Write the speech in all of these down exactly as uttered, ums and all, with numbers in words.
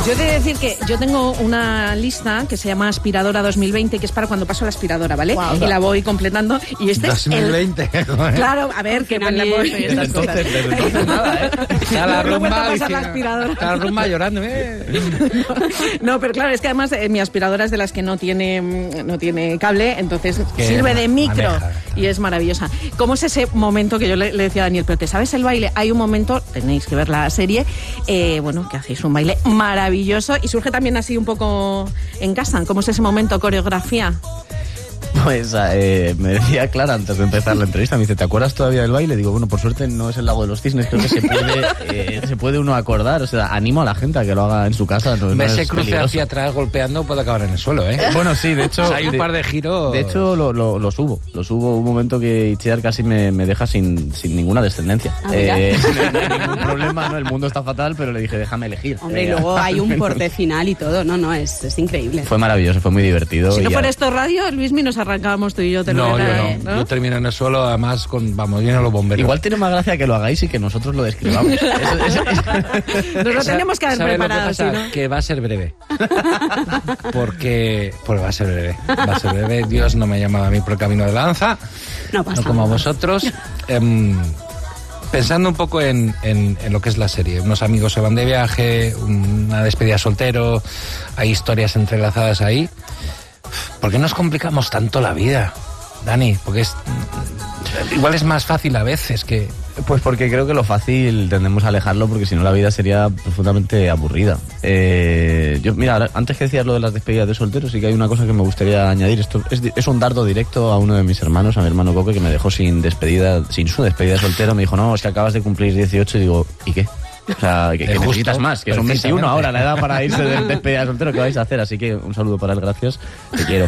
Yo he de decir que yo tengo una lista que se llama Aspiradora dos mil veinte, que es para cuando paso la aspiradora, ¿vale? Wow. Y la voy completando. Y este dos mil veinte. Es el... Claro, a ver, que nadie la voy... desde entonces, desde entonces nada, ¿eh? Está la rumba, no pasar la aspiradora. Está la rumba llorando, ¿eh? No, no, pero claro, es que además eh, mi aspiradora es de las que no tiene, no tiene cable, entonces sirve de micro maneja, y es maravillosa. ¿Cómo es ese momento que yo le, le decía a Daniel, pero te sabes el baile? Hay un momento, tenéis que ver la serie, eh, bueno, que hacéis un baile maravilloso y surge también así un poco en casa. ¿Cómo es ese momento, coreografía? Pues eh, me decía Clara antes de empezar la entrevista, me dice, ¿te acuerdas todavía del baile? Digo, bueno, por suerte no es el Lago de los Cisnes, creo que se puede eh, se puede uno acordar, o sea, animo a la gente a que lo haga en su casa. No, no ese cruce hacia atrás golpeando puede acabar en el suelo, ¿eh? Bueno, sí, de hecho... O sea, hay un de, par de giros... De hecho, lo, lo, lo subo, lo subo un momento que Itziar casi me, me deja sin, sin ninguna descendencia. Ah, eh, no hay ningún problema, ¿no? El mundo está fatal, pero le dije, déjame elegir. Hombre, eh, y luego hay un porte final y todo, no, no, es, es increíble. Fue maravilloso, fue muy divertido. Si no fuera ya... esto radio, Luismi, nos arrancábamos tú y yo. No, yo eh, no. ¿no? Yo termino en el suelo, además, con, vamos, vienen los bomberos. Igual tiene más gracia que lo hagáis y que nosotros lo describamos. eso, eso, eso. Nos lo tenemos que haber preparado. Lo que pasa? ¿Sí, no? Que va a ser breve. Porque, pues va a ser breve. Va a ser breve. Dios no me ha llamado a mí por el camino de la danza. No pasa No como nada. a vosotros. Eh, pensando un poco en, en, en lo que es la serie. Unos amigos se van de viaje, una despedida soltero, hay historias entrelazadas ahí. ¿Por qué nos complicamos tanto la vida, Dani? Porque es igual es más fácil a veces que... Pues porque creo que lo fácil tendemos a alejarlo, porque si no la vida sería profundamente aburrida. Eh, yo, mira, antes que decías lo de las despedidas de solteros, sí que hay una cosa que me gustaría añadir. Esto es, es un dardo directo a uno de mis hermanos, a mi hermano Coque, que me dejó sin despedida, sin su despedida de soltero. Me dijo, no, es que acabas de cumplir dieciocho, y digo, ¿y qué? O sea, que, que necesitas más, que son veintiuno ahora, la edad para irse de despedida de soltero, ¿qué vais a hacer? Así que un saludo para él, gracias, te quiero.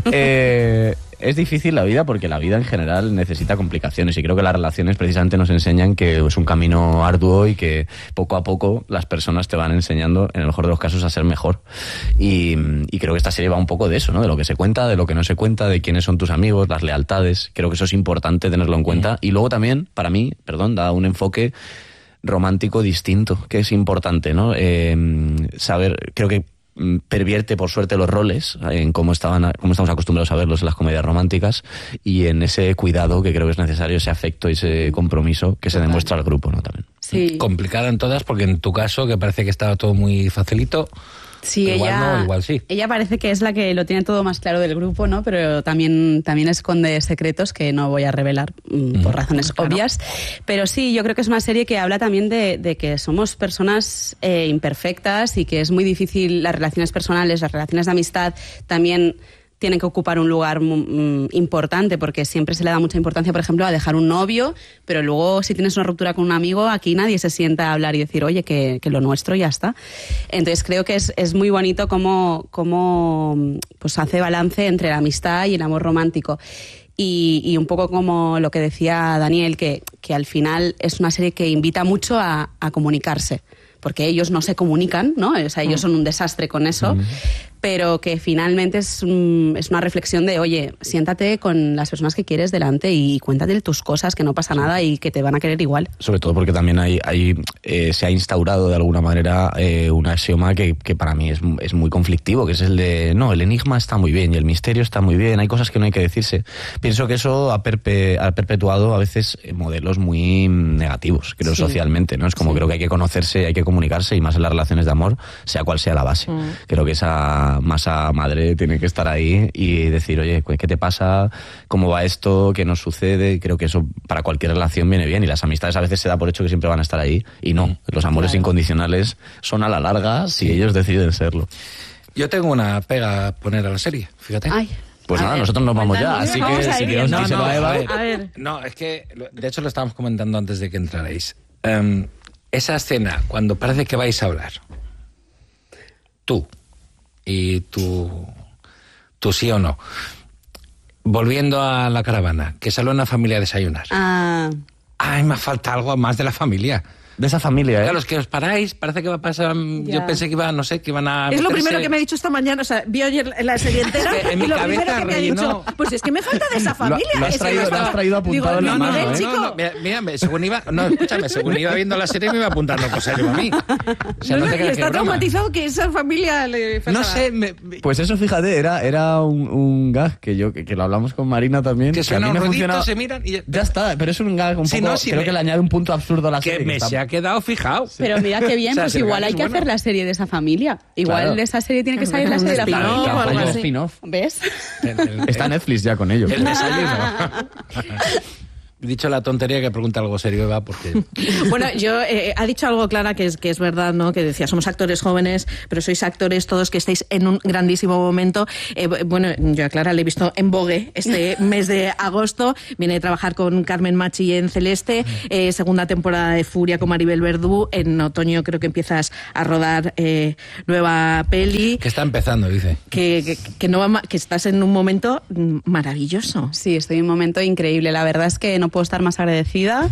Eh, es difícil la vida porque la vida en general necesita complicaciones, y creo que las relaciones precisamente nos enseñan que es un camino arduo y que poco a poco las personas te van enseñando, en el mejor de los casos, a ser mejor. Y, y creo que esta serie va un poco de eso, ¿no? De lo que se cuenta, de lo que no se cuenta, de quiénes son tus amigos, las lealtades. Creo que eso es importante tenerlo en cuenta. Y luego también, para mí, perdón, da un enfoque romántico distinto, que es importante, ¿no? Eh, saber, creo que pervierte por suerte los roles en cómo estaban, cómo estamos acostumbrados a verlos en las comedias románticas, y en ese cuidado que creo que es necesario, ese afecto y ese compromiso que se demuestra al grupo, ¿no? También. Sí. Complicada en todas, porque en tu caso, que parece que estaba todo muy facilito. Sí, igual ella, no, igual sí. Ella parece que es la que lo tiene todo más claro del grupo, ¿no? Pero también, también esconde secretos que no voy a revelar mm, por razones claro. obvias. Pero sí, yo creo que es una serie que habla también de, de que somos personas eh, imperfectas, y que es muy difícil las relaciones personales, las relaciones de amistad también tienen que ocupar un lugar mm, importante, porque siempre se le da mucha importancia, por ejemplo, a dejar un novio, pero luego si tienes una ruptura con un amigo, aquí nadie se sienta a hablar y decir, oye, que, que lo nuestro ya está. Entonces creo que es, es muy bonito cómo, cómo pues hace balance entre la amistad y el amor romántico. Y, y un poco como lo que decía Daniel, que, que al final es una serie que invita mucho a, a comunicarse, porque ellos no se comunican, ¿no? O sea, ellos son un desastre con eso, mm. pero que finalmente es, un, es una reflexión de, oye, siéntate con las personas que quieres delante y cuéntate tus cosas, que no pasa sí. nada y que te van a querer igual. Sobre todo porque también hay, hay eh, se ha instaurado de alguna manera eh, un axioma que, que para mí es, es muy conflictivo, que es el de, no, el enigma está muy bien y el misterio está muy bien, hay cosas que no hay que decirse. Pienso que eso ha, perpe, ha perpetuado a veces modelos muy negativos, creo, sí. socialmente, ¿no? Es como sí. creo que hay que conocerse, hay que comunicarse, y más en las relaciones de amor, sea cual sea la base. Mm. Creo que esa masa madre tiene que estar ahí y decir, oye, ¿qué te pasa? ¿Cómo va esto? ¿Qué nos sucede? Creo que eso para cualquier relación viene bien, y las amistades a veces se da por hecho que siempre van a estar ahí, y no. Los amores claro. incondicionales son a la larga si sí. ellos deciden serlo. Yo tengo una pega a poner a la serie, fíjate. Ay. Pues a nada, ver, nosotros nos vamos ya, así vamos que si quieres no, que se no, va Eva... A ver, a ver. No, es que, de hecho lo estábamos comentando antes de que entrarais. Um, esa escena, cuando parece que vais a hablar, tú y tu, tu sí o no, volviendo a la caravana, que salió una familia a desayunar. Ah. Ay, me falta algo más de la familia. De esa familia, ¿eh? Claro, es que os paráis, parece que va a pasar... Ya. Yo pensé que iba, no sé, que iban a... Es meterse... lo primero que me ha dicho esta mañana, o sea, vi ayer la serie entera es que en mi y lo cabeza primero que me ha dicho, pues es que me falta de esa familia. Lo, lo, has, traído, lo has traído apuntado Digo, en la no, mano, no, ¿eh? chico. No, no, mira, mira, según iba... No, escúchame, según iba viendo la serie me iba apuntando cosas yo a mí. O sea, no, no no, te y está que traumatizado que esa familia le faltaba. No sé... Me... Pues eso, fíjate, era, era un, un gag que yo que, que lo hablamos con Marina también. Que suena a mí un me ruidito, funciona... se miran y... Ya está, pero es un gag un si poco... No, si creo me... que le añade un punto absurdo a la que serie. Me que está... se ha quedado fijado. Pero mira qué bien, o sea, pues si igual hay es que bueno. hacer la serie de esa familia. Igual Claro. de esa serie tiene que salir la serie de la spin-off familia. o algo Un así. spin-off. ¿Ves? El, el, Está Netflix ya con ello. El desayuno. Dicho la tontería, que pregunta algo serio, Eva, porque... Bueno, yo eh, ha dicho algo, Clara, que es, que es verdad, ¿no? Que decía, somos actores jóvenes, pero sois actores todos que estáis en un grandísimo momento. Eh, bueno, yo a Clara le he visto en Vogue este mes de agosto. Viene a trabajar con Carmen Machi en Celeste, eh, segunda temporada de Furia con Maribel Verdú. En otoño creo que empiezas a rodar eh, nueva peli. Que está empezando, dice. Que, que, que, no va ma- que estás en un momento maravilloso. Sí, estoy en un momento increíble. La verdad es que no puedo estar más agradecida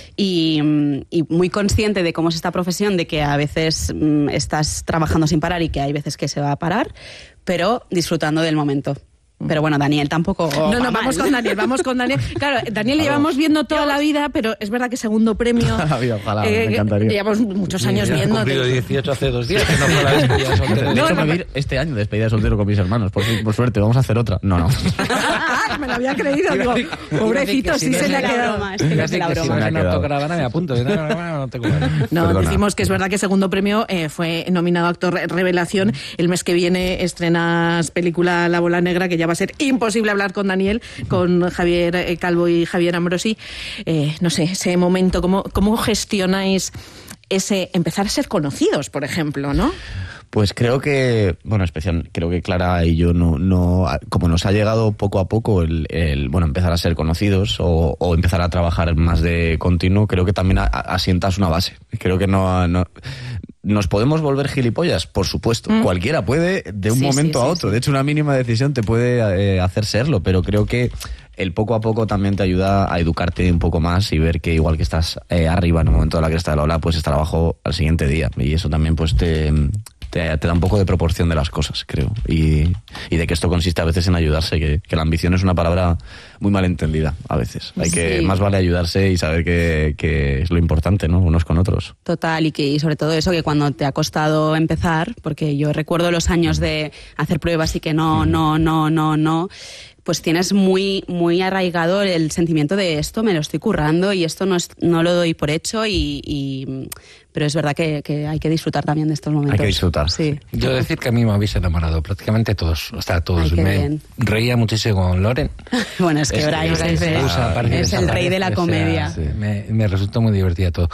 y, y muy consciente de cómo es esta profesión, de que a veces mm, estás trabajando sin parar y que hay veces que se va a parar, pero disfrutando del momento. Pero bueno, Daniel tampoco... No, no, va vamos mal. con Daniel, vamos con Daniel. Claro, Daniel le llevamos viendo toda la vida, pero es verdad que segundo premio... Ojalá, me encantaría. Llevamos muchos años Ya he viendo. cumplido dieciocho hace dos días, que no fue la despedida soltera. De No, hecho, no, me voy a no. ir este año despedida de soltero con mis hermanos. Por, por suerte, vamos a hacer otra. No, no. Ah, me lo había creído, digo, pobrecito, sí se le ha quedado. broma, es que no es la que si broma. no es Me en ha quedado. autocaravana me apunto. No, no, no, no tengo nada. No, Perdona. decimos que es verdad que segundo premio eh, fue nominado actor revelación. El mes que viene estrenas película La Bola Negra, que ya va a ser imposible hablar con Daniel, con Javier eh, Calvo y Javier Ambrosi. Eh, no sé, ese momento, ¿cómo, cómo gestionáis ese empezar a ser conocidos, por ejemplo, ¿no? Pues creo que, bueno, especial, creo que Clara y yo no, no, como nos ha llegado poco a poco el, el bueno, empezar a ser conocidos o, o empezar a trabajar más de continuo, creo que también a, a, asientas una base. Creo que no, no, ¿nos podemos volver gilipollas? Por supuesto. Mm. Cualquiera puede de un sí, momento sí, a sí, otro. sí. De hecho, una mínima decisión te puede eh, hacer serlo, pero creo que el poco a poco también te ayuda a educarte un poco más y ver que igual que estás eh, arriba en el momento de la cresta de la ola, pues está abajo al siguiente día. Y eso también pues te... Te, te da un poco de proporción de las cosas, creo. Y, y de que esto consiste a veces en ayudarse, que, que la ambición es una palabra muy mal entendida a veces. Hay que, Sí. más vale ayudarse y saber que, que es lo importante, ¿no? Unos con otros. Total, y que y sobre todo eso, que cuando te ha costado empezar, porque yo recuerdo los años de hacer pruebas y que no, no, no, no, no, pues tienes muy, muy arraigado el sentimiento de esto me lo estoy currando y esto no, es, no lo doy por hecho, y, y pero es verdad que, que hay que disfrutar también de estos momentos. Hay que disfrutar. Sí. Yo decir que a mí me habéis enamorado prácticamente todos, o sea, todos. Ay, qué me bien. reía muchísimo con Loren. Bueno, es que Es- Brian es- es, es- usa, parece que es el rey de la desaparece, comedia. o sea, sí, me, me resultó muy divertido todo.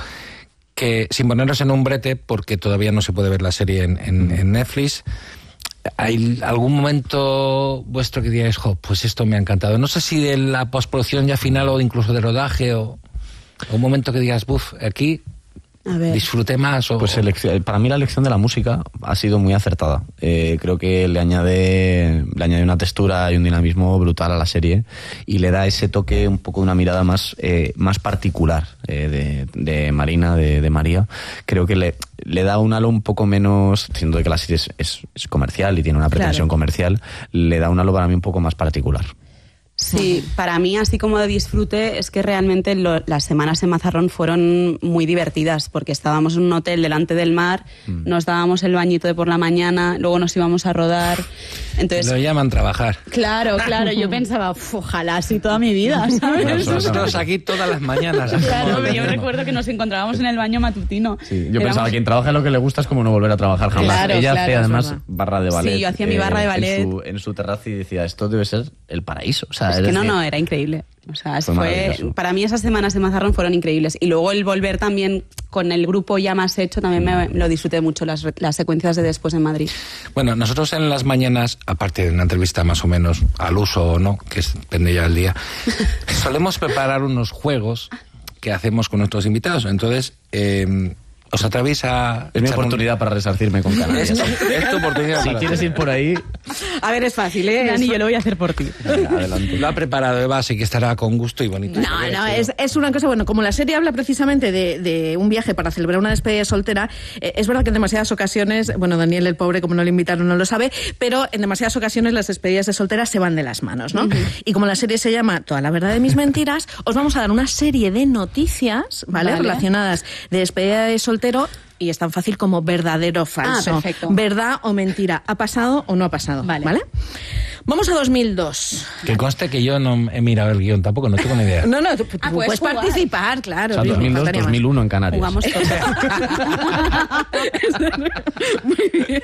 Que sin ponernos en un brete, porque todavía no se puede ver la serie en, en, en Netflix, ¿hay algún momento vuestro que digáis, jo, pues esto me ha encantado? No sé si de la postproducción ya final o incluso de rodaje, o, o un momento que digas, buf, aquí A ver. disfruté más. O, Pues elección- para mí la elección de la música ha sido muy acertada. Eh, creo que le añade, le añade una textura y un dinamismo brutal a la serie y le da ese toque, un poco de una mirada más, eh, más particular eh, de, de Marina, de, de María. Creo que le, le da un halo un poco menos, siendo que la serie es, es, es comercial y tiene una pretensión Claro. comercial, le da un halo para mí un poco más particular. Sí, para mí, así como de disfrute, es que realmente lo- las semanas en Mazarrón fueron muy divertidas, porque estábamos en un hotel delante del mar, Mm. nos dábamos el bañito de por la mañana, luego nos íbamos a rodar. Entonces, lo llaman trabajar. claro, claro, yo pensaba, "Uf, ojalá así toda mi vida, ¿sabes? Nosotros aquí todas las mañanas. Claro, hacemos yo lo mismo. recuerdo que nos encontrábamos en el baño matutino. Sí, yo Éramos- pensaba, quien trabaja en lo que le gusta es como no volver a trabajar jamás. Claro, Ella claro, hacía es además verdad. barra de ballet. Sí, yo hacía mi barra de ballet. En su, en su terraza y decía, esto debe ser el paraíso. O sea, Es es que no, decir, no, era increíble. O sea, Fue fue, maravilloso. para mí esas semanas de Mazarrón fueron increíbles. Y luego el volver también con el grupo ya más hecho, también me, lo disfruté mucho, las, las secuencias de después en Madrid. Bueno, nosotros en las mañanas, aparte de una entrevista más o menos al uso o no, que es- depende ya del día, solemos preparar unos juegos que hacemos con nuestros invitados. Entonces, eh, ¿Os atrevéis a...? Es mi oportunidad un... para resarcirme con Canarias. Es tu, es tu oportunidad. Si quieres ir por ahí... A ver, es fácil, ¿eh? Dani, yo lo voy a hacer por ti. Venga, adelante. Lo ha preparado Eva, así que estará con gusto y bonito. No, no, es, es una cosa, bueno, como la serie habla precisamente de, de un viaje para celebrar una despedida soltera, eh, es verdad que en demasiadas ocasiones, bueno, Daniel el pobre, como no le invitaron, no lo sabe, pero en demasiadas ocasiones las despedidas de solteras se van de las manos, ¿no? Uh-huh. Y como la serie se llama Toda la verdad de mis mentiras, os vamos a dar una serie de noticias, ¿vale? vale. Relacionadas de despedida de soltero. Y es tan fácil como verdadero o falso. Ah, perfecto. Verdad o mentira. ¿Ha pasado o no ha pasado? Vale. ¿Vale? Vamos a dos mil dos. Que conste que yo no he mirado el guión tampoco, no tengo ni idea. No, no, tú, tú ah, puedes jugar. participar, claro. O sea, dos mil dos, dos mil uno en Canarias. Jugamos todos. Muy bien.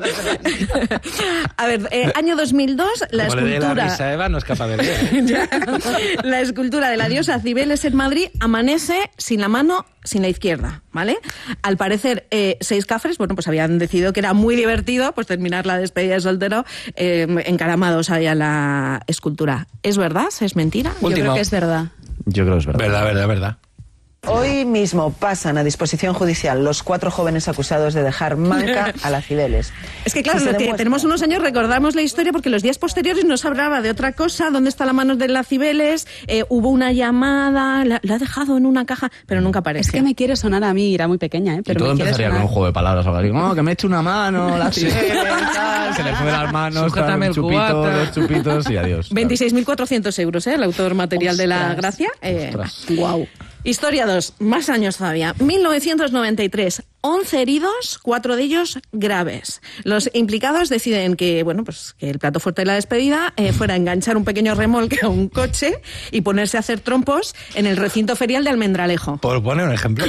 A ver, eh, año dos mil dos, la como escultura... le dé la risa a Eva, no es capaz de ver. La escultura de la diosa Cibeles en Madrid amanece sin la mano, sin la izquierda, ¿vale? Al parecer, eh, seis cafres, bueno, pues habían decidido que era muy divertido pues terminar la despedida de soltero eh, encaramados ahí a la escultura. ¿Es verdad? ¿Es mentira? Último. Yo creo que es verdad. Yo creo que es verdad. Verdad, verdad, verdad. Hoy mismo pasan a disposición judicial los cuatro jóvenes acusados de dejar manca a la Cibeles. Es que claro, Si lo que demuestra... tenemos unos años, recordamos la historia porque los días posteriores nos hablaba de otra cosa, dónde está la mano de la Cibeles, eh, hubo una llamada, la, la ha dejado en una caja, pero nunca aparece. Es que me quiere sonar a mí, era muy pequeña, ¿eh? Pero y todo me empezaría sonar... con un juego de palabras o algo así. No, que me eche una mano, la Cibeles, tal, se le fue las manos, Sujétame un el chupito, cubata. dos chupitos y adiós. veintiséis mil cuatrocientos euros, ¿eh? El autor material Ostras. de la gracia. Eh, Guau. Historia dos, más años todavía. mil novecientos noventa y tres, once heridos, cuatro de ellos graves. Los implicados deciden que, bueno, pues que el plato fuerte de la despedida eh, fuera enganchar un pequeño remolque a un coche y ponerse a hacer trompos en el recinto ferial de Almendralejo. Por poner un ejemplo.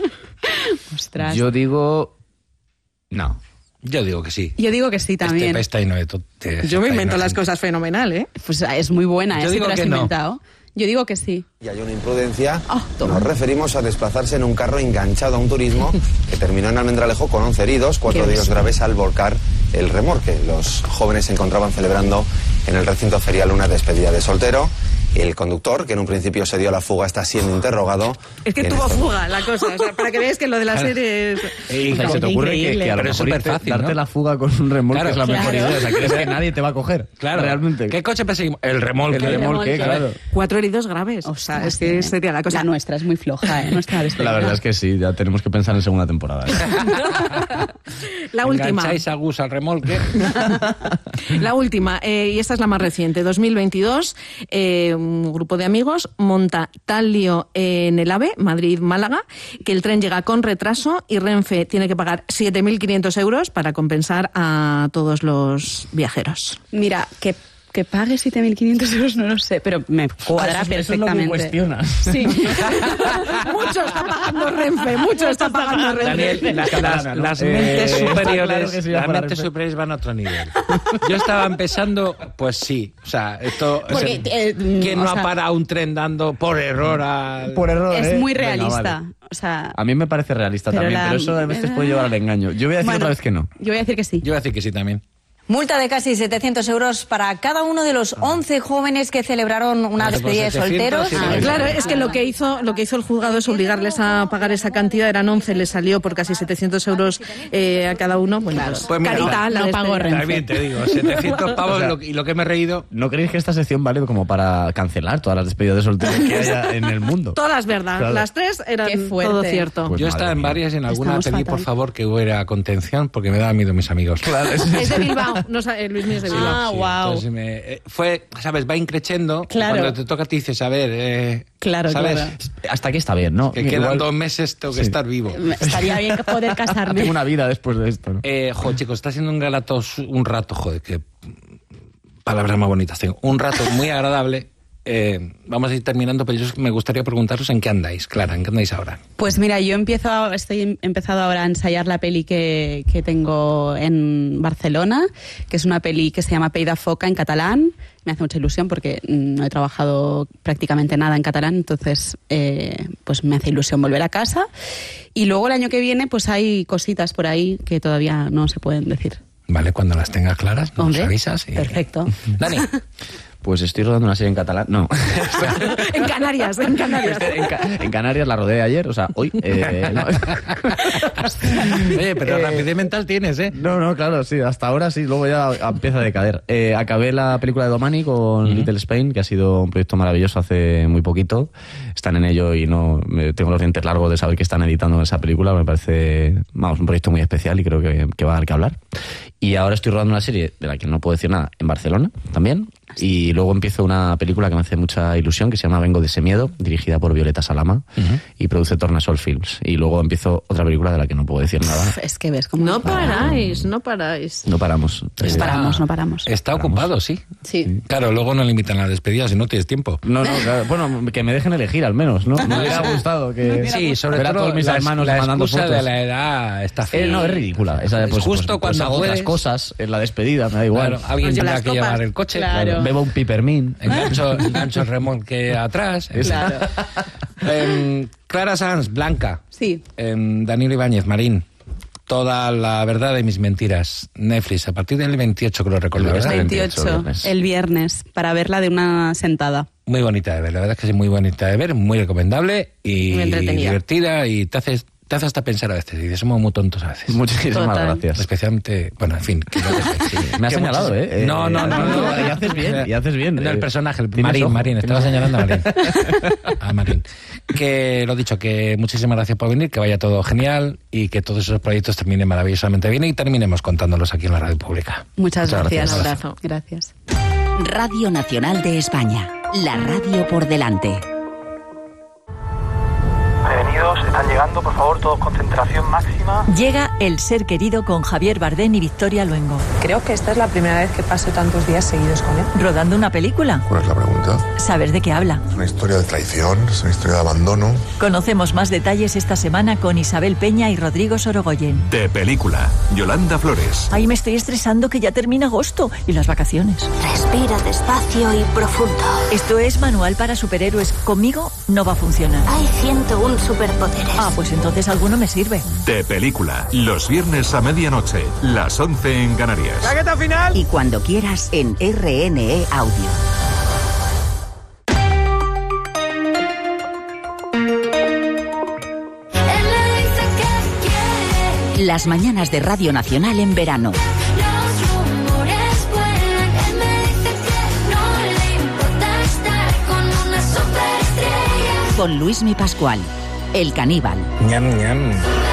Ostras. Yo digo... No. Yo digo que sí. Yo digo que sí también. Este, esta no de to- te- Yo me esta invento no- las cosas fenomenal, ¿eh? Pues es muy buena, Yo ¿eh? Si digo te lo has que no. inventado. Yo digo que sí. Y hay una imprudencia. Oh, Nos referimos a desplazarse en un carro enganchado a un turismo que terminó en Almendralejo con once heridos, cuatro de ellos graves al volcar el remolque. Los jóvenes se encontraban celebrando en el recinto ferial una despedida de soltero. El conductor, que en un principio se dio a la fuga, está siendo interrogado. Es que tuvo fuga la cosa, o sea, para que veáis que lo de la serie es... Y O sea, se te ocurre que, que a lo Pero es mejor súper irte- fácil, darte ¿no? la fuga con un remolque Claro, es la mejor claro. idea. O sea, crees que nadie te va a coger. Claro. Realmente. ¿Qué coche perseguimos? El remolque. El remolque, remolque. claro. Cuatro heridos graves. O sea, es que sería la cosa. La nuestra es muy floja, ¿eh? Nuestra despedida. La verdad es que sí, ya tenemos que pensar en segunda temporada. ¿eh? La última. Engancháis a Gus al remolque. La última, eh, y esta es la más reciente, dos mil veintidós, eh, un grupo de amigos monta tal lío en el AVE, Madrid-Málaga, que el tren llega con retraso y Renfe tiene que pagar siete mil quinientos euros para compensar a todos los viajeros. Mira, que, que pague siete mil quinientos euros no lo sé, pero me cuadra Eso es lo que perfectamente. cuestionas. Sí. Mucho está pagando Renfe, mucho está pagando Renfe. Daniel, las, catalana, las- ¿no? las Eh, mentes está superiores, claro que sí va las para mentes Renfe. superiores van a otro nivel. Yo estaba empezando, pues sí, o sea, esto, o sea, Porque, eh, ¿quién o no sea- ha parado un tren dando por error al... Por error, Es ¿eh? muy Venga, realista. vale. O sea, A mí me parece realista Pero también, la- pero eso a veces puede llevar al engaño. Yo voy a decir bueno, otra vez que no. Yo voy a decir que sí. Yo voy a decir que sí también. Multa de casi setecientos euros para cada uno de los once jóvenes que celebraron una Vale, despedida de pues setecientos, solteros. sí, Ah, claro, es que lo que hizo lo que hizo el juzgado es obligarles a pagar esa cantidad, eran once, les salió por casi setecientos euros eh, a cada uno. Bueno, pues, Pues mira, carita, la no pagó despedida. También te digo, setecientos pavos O sea, lo que- y lo que me he reído... ¿No creéis que esta sección vale como para cancelar todas las despedidas de solteros que haya en el mundo? Todas verdad, Claro. las tres eran Qué fuerte. todo cierto. Pues Yo madre estaba en mía. varias y en alguna Estamos pedí, fatal. por favor, que hubiera contención porque me daba miedo mis amigos. Claro, Es de Bilbao, no, sa- eh, Luis Mío es de Bilbao. Ah, guau. Entonces me, eh, fue, ¿sabes? Va increchendo. Claro. Cuando te toca a ti dices, a ver, eh, Claro, ¿sabes? claro. Hasta aquí está bien, ¿no? Que quedan Igual- dos meses, tengo que Sí. estar vivo. Estaría bien poder casarme. Tengo una vida después de esto, ¿no? Eh, joder, chicos, está siendo un galato un rato, joder, que palabras más bonitas tengo. Un rato muy agradable. Eh, vamos a ir terminando, pero yo me gustaría preguntaros en qué andáis, Clara, en qué andáis ahora. Pues mira, yo empiezo, a- estoy empezado ahora a ensayar la peli que, que tengo en Barcelona, que es una peli que se llama Pell de Foca en catalán. Me hace mucha ilusión porque no he trabajado prácticamente nada en catalán, entonces eh, pues me hace ilusión volver a casa. Y luego el año que viene pues hay cositas por ahí que todavía no se pueden decir. Vale, cuando las tengas claras, nos Hombre, avisas. Y... perfecto. Dani. Pues estoy rodando una serie en catalán. No. En Canarias, en Canarias. En, Ca- en Canarias la rodé ayer, o sea, hoy. Eh, no. Oye, pero Eh, rapidez mental tienes, ¿eh? No, no, claro, sí, hasta ahora sí, luego ya empieza a decaer. Eh, acabé la película de Domani con uh-huh. Little Spain, que ha sido un proyecto maravilloso hace muy poquito. Están en ello y no me, tengo los dientes largos de saber que están editando esa película. Me parece, vamos, un proyecto muy especial y creo que, que va a dar que hablar. Y ahora estoy rodando una serie de la que no puedo decir nada en Barcelona también. Y luego empiezo una película que me hace mucha ilusión, que se llama Vengo de ese miedo, dirigida por Violeta Salama, uh-huh. y produce Tornasol Films. Y luego empiezo otra película de la que no puedo decir nada. Es que ves cómo... No paráis, no paráis. No paramos. No Eh, paramos, no paramos. Está Paramos. ocupado, sí. Sí. Claro, luego no le invitan a la despedida si no tienes tiempo. No, no, claro, bueno, que me dejen elegir al menos, ¿no? Me hubiera gustado que... Sí, sobre ver a todo todos mis la, hermanos la mandando excusa fotos. de la edad está fea. Eh, no, es ridícula. Esa, pues, justo pues, pues cuando hago otras puedes. cosas en la despedida, me da igual. Claro, alguien Oye, tendrá las que copas. llevar el coche. Claro. Bebo un pipermín. Engancho, engancho el remolque atrás. Claro. Em, Clara Sanz, Blanca. Sí. Em, Danilo Ibáñez, Marín. Toda la verdad de mis mentiras. Netflix, a partir del veintiocho, que lo recuerdo, El ¿verdad? veintiocho. veintiocho, viernes. el viernes, para verla de una sentada. Muy bonita de ver, la verdad es que es muy bonita de ver, muy recomendable y Muy entretenida. divertida y te hace, te hace hasta pensar a veces. Y dices, somos muy tontos a veces. Muchísimas Total. gracias. Especialmente, bueno, en fin. Que no te- Sí, me has que señalado, muchas- ¿eh? No, no, no, no. Y haces bien, y haces bien. No, el Eh, personaje, el tienes Marín, ojo, Marín, estaba tienes- señalando a Marín. A Marín. Que lo dicho, que muchísimas gracias por venir, que vaya todo genial y que todos esos proyectos terminen maravillosamente bien y terminemos contándolos aquí en la radio pública. Muchas, Muchas gracias. Un abrazo. Gracias. Radio Nacional de España. La radio por delante. Prevenidos, están llegando, por favor, todos concentración máxima. Llega El ser querido con Javier Bardem y Victoria Luengo. Creo que esta es la primera vez que paso tantos días seguidos con él. Rodando una película. ¿Cuál es la pregunta? ¿Sabes de qué habla? Es una historia de traición, es una historia de abandono. Conocemos más detalles esta semana con Isabel Peña y Rodrigo Sorogoyen. De película, Yolanda Flores. Ay, me estoy estresando que ya termina agosto y las vacaciones. Respira despacio y profundo. Esto es Manual para Superhéroes. Conmigo no va a funcionar. Hay ciento uno superpoderes. Ah, pues entonces alguno me sirve. De película, los viernes a medianoche, las once en Canarias. ¡Chaqueta final! Y cuando quieras en R N E Audio. Las mañanas de Radio Nacional en verano. Con Luismi Pascual, El Caníbal. Ñam, ñam.